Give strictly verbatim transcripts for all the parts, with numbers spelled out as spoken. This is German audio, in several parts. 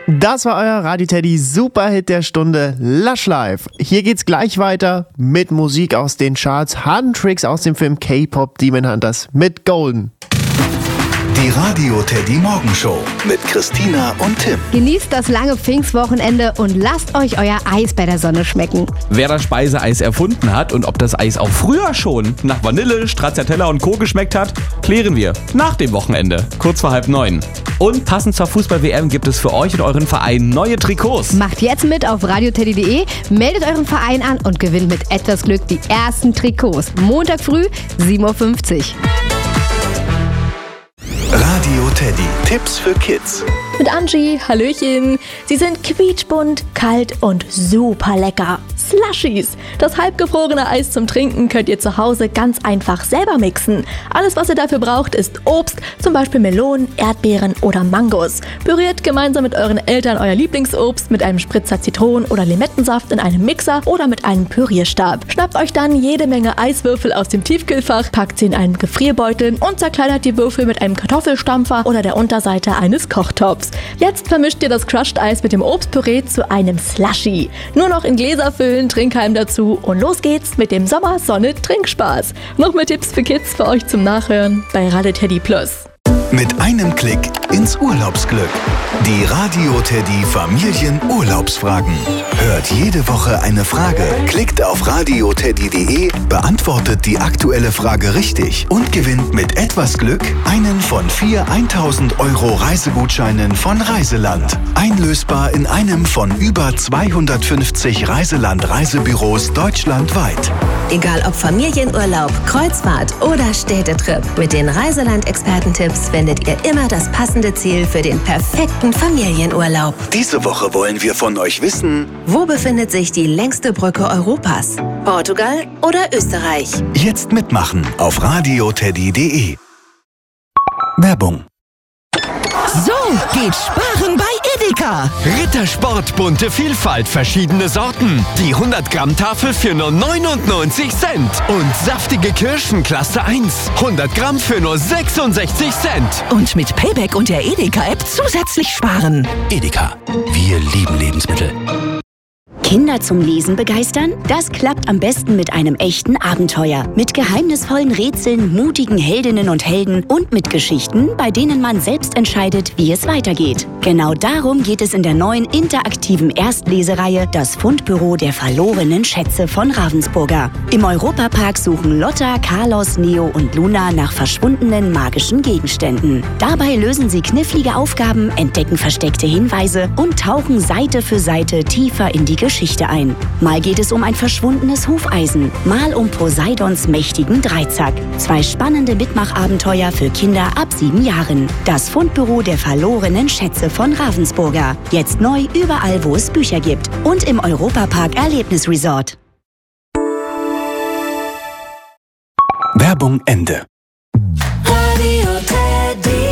Das war euer Radio Teddy Superhit der Stunde, Lush Life. Hier geht's gleich weiter mit Musik aus den Charts, harten Tricks aus dem Film K-Pop Demon Hunters mit Golden. Die Radio Teddy Morgenshow mit Christina und Tim. Genießt das lange Pfingstwochenende und lasst euch euer Eis bei der Sonne schmecken. Wer das Speiseeis erfunden hat und ob das Eis auch früher schon nach Vanille, Stracciatella und Co. geschmeckt hat, klären wir nach dem Wochenende, kurz vor halb neun. Und passend zur Fußball-W M gibt es für euch und euren Verein neue Trikots. Macht jetzt mit auf radioteddy punkt de, meldet euren Verein an und gewinnt mit etwas Glück die ersten Trikots. Montag früh, sieben Uhr fünfzig. Radio Teddy. Tipps für Kids. Mit Angie, Hallöchen. Sie sind quietschbunt, kalt und super lecker. Slushies. Das halbgefrorene Eis zum Trinken könnt ihr zu Hause ganz einfach selber mixen. Alles, was ihr dafür braucht, ist Obst, zum Beispiel Melonen, Erdbeeren oder Mangos. Püriert gemeinsam mit euren Eltern euer Lieblingsobst mit einem Spritzer Zitronen- oder Limettensaft in einem Mixer oder mit einem Pürierstab. Schnappt euch dann jede Menge Eiswürfel aus dem Tiefkühlfach, packt sie in einen Gefrierbeutel und zerkleinert die Würfel mit einem Kartoffelstampfer oder der Unterseite eines Kochtops. Jetzt vermischt ihr das Crushed Eis mit dem Obstpüree zu einem Slushie. Nur noch in Gläser füllen, Trinkhalm dazu und los geht's mit dem Sommer-Sonne-Trinkspaß. Noch mehr Tipps für Kids für euch zum Nachhören bei Radio Teddy Plus. Mit einem Klick ins Urlaubsglück. Die Radio Teddy Familienurlaubsfragen. Hört jede Woche eine Frage, klickt auf radioteddy punkt de, beantwortet die aktuelle Frage richtig und gewinnt mit etwas Glück einen von vier tausend Euro Reisegutscheinen von Reiseland. Einlösbar in einem von über zweihundertfünfzig Reiseland-Reisebüros deutschlandweit. Egal ob Familienurlaub, Kreuzfahrt oder Städtetrip, mit den Reiseland-Expertentipps findet ihr immer das passende Ziel für den perfekten Familienurlaub. Diese Woche wollen wir von euch wissen: Wo befindet sich die längste Brücke Europas? Portugal oder Österreich? Jetzt mitmachen auf radioteddy punkt de. Werbung. So geht Sparen bei Edeka. Rittersport, bunte Vielfalt, verschiedene Sorten. Die hundert Gramm Tafel für nur neunundneunzig Cent. Und saftige Kirschen Klasse eins. hundert Gramm für nur sechsundsechzig Cent. Und mit Payback und der Edeka-App zusätzlich sparen. Edeka. Wir lieben Lebensmittel. Kinder zum Lesen begeistern? Das klappt am besten mit einem echten Abenteuer. Mit geheimnisvollen Rätseln, mutigen Heldinnen und Helden und mit Geschichten, bei denen man selbst entscheidet, wie es weitergeht. Genau darum geht es in der neuen interaktiven Erstlesereihe Das Fundbüro der verlorenen Schätze von Ravensburger. Im Europapark suchen Lotta, Carlos, Neo und Luna nach verschwundenen magischen Gegenständen. Dabei lösen sie knifflige Aufgaben, entdecken versteckte Hinweise und tauchen Seite für Seite tiefer in die Geschichte ein. Mal geht es um ein verschwundenes Hufeisen, mal um Poseidons mächtigen Dreizack. Zwei spannende Mitmachabenteuer für Kinder ab sieben Jahren. Das Fundbüro der verlorenen Schätze von Ravensburger. Jetzt neu überall, wo es Bücher gibt. Und im Europapark Erlebnisresort. Werbung Ende. Radio Teddy.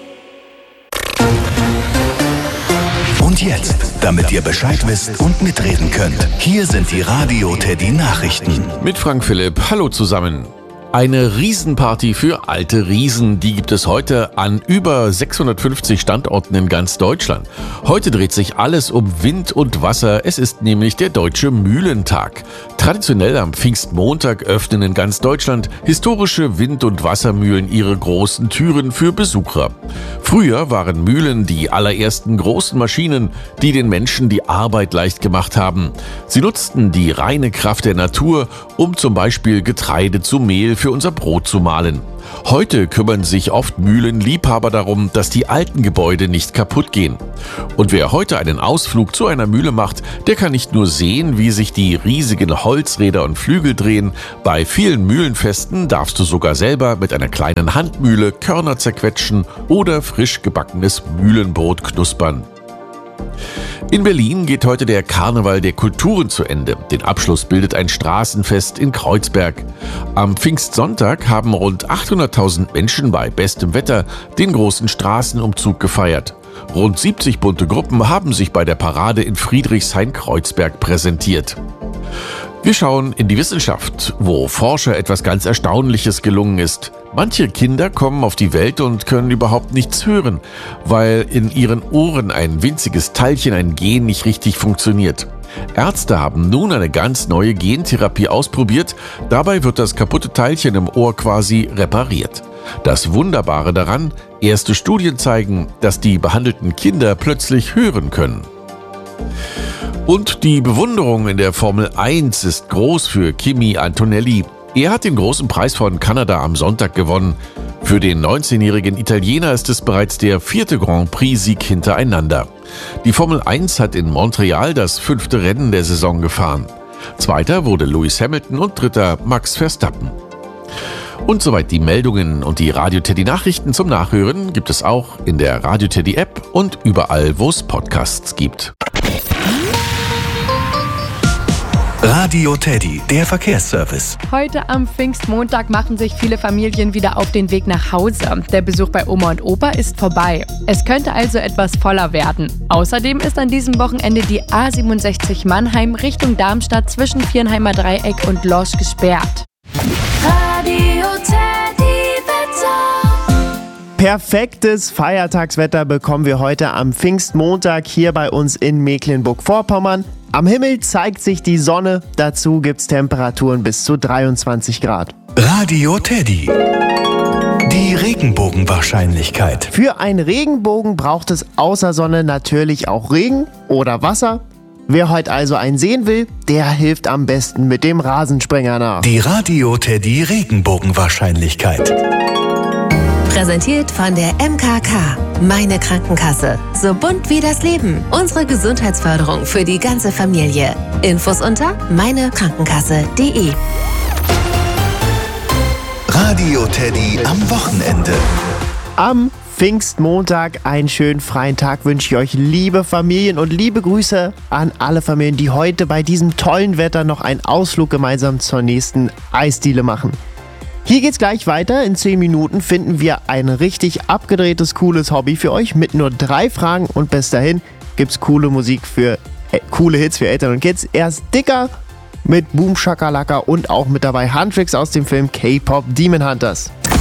Und jetzt, damit ihr Bescheid wisst und mitreden könnt, hier sind die Radio Teddy Nachrichten. Mit Frank Philipp, hallo zusammen. Eine Riesenparty für alte Riesen, die gibt es heute an über sechshundertfünfzig Standorten in ganz Deutschland. Heute dreht sich alles um Wind und Wasser, es ist nämlich der Deutsche Mühlentag. Traditionell am Pfingstmontag öffnen in ganz Deutschland historische Wind- und Wassermühlen ihre großen Türen für Besucher. Früher waren Mühlen die allerersten großen Maschinen, die den Menschen die Arbeit leicht gemacht haben. Sie nutzten die reine Kraft der Natur, um zum Beispiel Getreide zu Mehl für unser Brot zu mahlen. Heute kümmern sich oft Mühlenliebhaber darum, dass die alten Gebäude nicht kaputt gehen. Und wer heute einen Ausflug zu einer Mühle macht, der kann nicht nur sehen, wie sich die riesigen Holzräder und Flügel drehen. Bei vielen Mühlenfesten darfst du sogar selber mit einer kleinen Handmühle Körner zerquetschen oder frisch gebackenes Mühlenbrot knuspern. In Berlin geht heute der Karneval der Kulturen zu Ende. Den Abschluss bildet ein Straßenfest in Kreuzberg. Am Pfingstsonntag haben rund achthunderttausend Menschen bei bestem Wetter den großen Straßenumzug gefeiert. Rund siebzig bunte Gruppen haben sich bei der Parade in Friedrichshain-Kreuzberg präsentiert. Wir schauen in die Wissenschaft, wo Forscher etwas ganz Erstaunliches gelungen ist. Manche Kinder kommen auf die Welt und können überhaupt nichts hören, weil in ihren Ohren ein winziges Teilchen, ein Gen, nicht richtig funktioniert. Ärzte haben nun eine ganz neue Gentherapie ausprobiert. Dabei wird das kaputte Teilchen im Ohr quasi repariert. Das Wunderbare daran, erste Studien zeigen, dass die behandelten Kinder plötzlich hören können. Und die Bewunderung in der Formel eins ist groß für Kimi Antonelli. Er hat den großen Preis von Kanada am Sonntag gewonnen. Für den neunzehnjährigen Italiener ist es bereits der vierte Grand Prix-Sieg hintereinander. Die Formel eins hat in Montreal das fünfte Rennen der Saison gefahren. Zweiter wurde Lewis Hamilton und dritter Max Verstappen. Und soweit die Meldungen und die Radio Teddy Nachrichten zum Nachhören gibt es auch in der Radio Teddy App und überall, wo es Podcasts gibt. Radio Teddy, der Verkehrsservice. Heute am Pfingstmontag machen sich viele Familien wieder auf den Weg nach Hause. Der Besuch bei Oma und Opa ist vorbei. Es könnte also etwas voller werden. Außerdem ist an diesem Wochenende die A siebenundsechzig Mannheim Richtung Darmstadt zwischen Viernheimer Dreieck und Lorsch gesperrt. Radio Teddy Wetter. Perfektes Feiertagswetter bekommen wir heute am Pfingstmontag hier bei uns in Mecklenburg-Vorpommern. Am Himmel zeigt sich die Sonne, dazu gibt's Temperaturen bis zu dreiundzwanzig Grad. Radio Teddy. Die Regenbogenwahrscheinlichkeit. Für einen Regenbogen braucht es außer Sonne natürlich auch Regen oder Wasser. Wer heute also einen sehen will, der hilft am besten mit dem Rasensprenger nach. Die Radio Teddy Regenbogenwahrscheinlichkeit. Präsentiert von der M K K. Meine Krankenkasse. So bunt wie das Leben. Unsere Gesundheitsförderung für die ganze Familie. Infos unter meine krankenkasse punkt de. Radio Teddy am Wochenende. Am Pfingstmontag einen schönen freien Tag wünsche ich euch, liebe Familien, und liebe Grüße an alle Familien, die heute bei diesem tollen Wetter noch einen Ausflug gemeinsam zur nächsten Eisdiele machen. Hier geht's gleich weiter. In zehn Minuten finden wir ein richtig abgedrehtes, cooles Hobby für euch mit nur drei Fragen, und bis dahin gibt's coole Musik für äh, coole Hits für Eltern und Kids. Erst Dicker mit Boom Shakalaka und auch mit dabei Huntrix aus dem Film K-Pop Demon Hunters.